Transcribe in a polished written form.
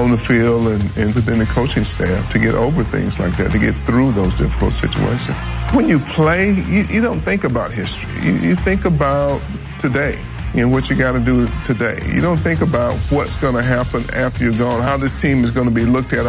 on the field and within the coaching staff to get over things like that, to get through those difficult situations. When you play, you don't think about history. You think about today and what you got to do today. You don't think about what's going to happen after you're gone, how this team is going to be looked at